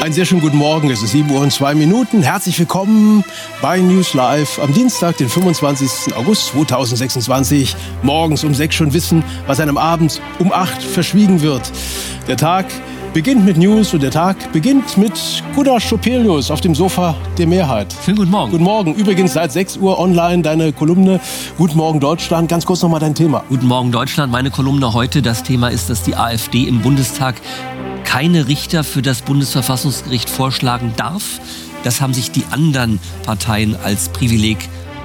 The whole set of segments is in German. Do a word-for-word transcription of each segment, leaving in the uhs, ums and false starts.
Einen sehr schönen guten Morgen, es ist sieben Uhr und zwei Minuten. Herzlich willkommen bei News Live am Dienstag, den fünfundzwanzigsten August zweitausendsechsundzwanzig. Morgens um sechs schon wissen, was einem abends um acht verschwiegen wird. Der Tag beginnt mit News und der Tag beginnt mit Gunnar Schopelius auf dem Sofa der Mehrheit. Schönen guten Morgen. Guten Morgen. Übrigens seit sechs Uhr online deine Kolumne Guten Morgen Deutschland. Ganz kurz nochmal dein Thema. Guten Morgen Deutschland. Meine Kolumne heute, das Thema ist, dass die AfD im Bundestag keine Richter für das Bundesverfassungsgericht vorschlagen darf. Das haben sich die anderen Parteien als Privileg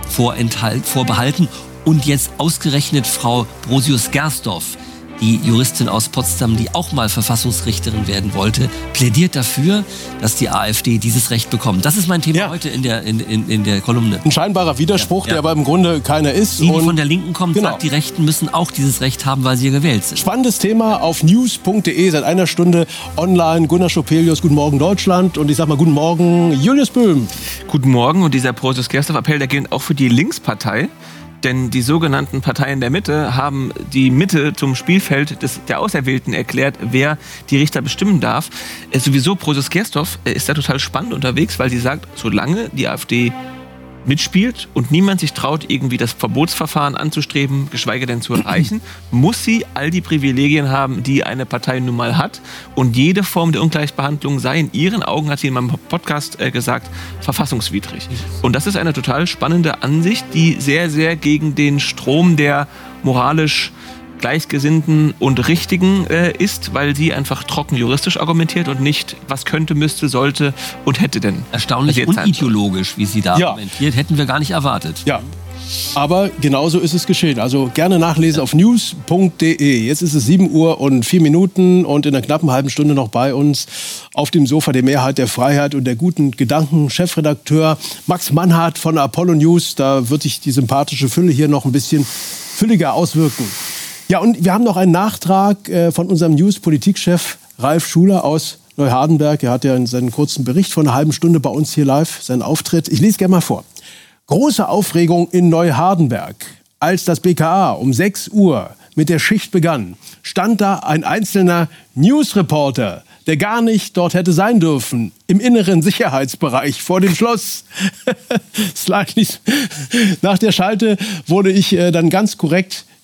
vorbehalten. Und jetzt ausgerechnet Frau Brosius-Gersdorf, die Juristin aus Potsdam, die auch mal Verfassungsrichterin werden wollte, plädiert dafür, dass die AfD dieses Recht bekommt. Das ist mein Thema ja. heute in der, in, in, in der Kolumne. Ein scheinbarer Widerspruch, ja, ja. der aber im Grunde keiner ist. Die, die und von der Linken kommt, genau. sagt, die Rechten müssen auch dieses Recht haben, weil sie gewählt sind. Spannendes Thema auf news punkt de, seit einer Stunde online. Gunnar Schopelius, Guten Morgen Deutschland. Und ich sag mal Guten Morgen Julius Böhm. Guten Morgen. Und dieser Brosius-Gersdorf-Appell, der gilt auch für die Linkspartei. Denn die sogenannten Parteien der Mitte haben die Mitte zum Spielfeld des, der Auserwählten erklärt, wer die Richter bestimmen darf. Äh, sowieso, Brosius-Gersdorf äh, ist da total spannend unterwegs, weil sie sagt, solange die AfD mitspielt und niemand sich traut, irgendwie das Verbotsverfahren anzustreben, geschweige denn zu erreichen, muss sie all die Privilegien haben, die eine Partei nun mal hat. Und jede Form der Ungleichbehandlung sei in ihren Augen, hat sie in meinem Podcast äh, gesagt, verfassungswidrig. Und das ist eine total spannende Ansicht, die sehr, sehr gegen den Strom der moralisch Gleichgesinnten und Richtigen äh, ist, weil sie einfach trocken juristisch argumentiert und nicht, was könnte, müsste, sollte und hätte denn. Erstaunlich unideologisch, wie sie da ja. argumentiert, hätten wir gar nicht erwartet. Ja, aber genauso ist es geschehen. Also gerne nachlesen ja. auf news punkt de. Jetzt ist es sieben Uhr und vier Minuten und in einer knappen halben Stunde noch bei uns auf dem Sofa der Mehrheit der Freiheit und der guten Gedanken Chefredakteur Max Mannhardt von Apollo News. Da wird sich die sympathische Fülle hier noch ein bisschen fülliger auswirken. Ja, und wir haben noch einen Nachtrag äh, von unserem News-Politikchef Ralf Schuler aus Neuhardenberg. Er hat ja in seinen kurzen Bericht von einer halben Stunde bei uns hier live seinen Auftritt. Ich lese gerne mal vor. Große Aufregung in Neuhardenberg. Als das B K A um sechs Uhr mit der Schicht begann, stand da ein einzelner News-Reporter, der gar nicht dort hätte sein dürfen, im inneren Sicherheitsbereich vor dem Schloss. Nach der Schalte wurde ich äh, dann ganz korrekt